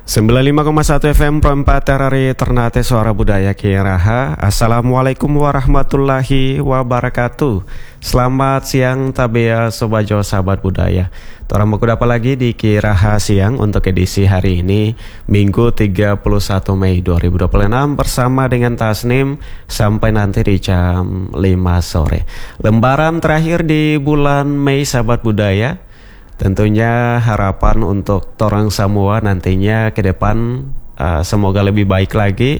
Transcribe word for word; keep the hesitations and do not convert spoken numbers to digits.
sembilan puluh lima koma satu F M Perempat Terari Ternate Suara Budaya Kiraha. Assalamualaikum warahmatullahi wabarakatuh. Selamat siang tabea sobajo sahabat budaya. Torang apa lagi di Kiraha siang untuk edisi hari ini Minggu tiga puluh satu Mei dua ribu dua puluh enam bersama dengan Tasnim sampai nanti di jam lima sore. Lembaran terakhir di bulan Mei sahabat budaya. Tentunya harapan untuk torang semua nantinya ke depan uh, semoga lebih baik lagi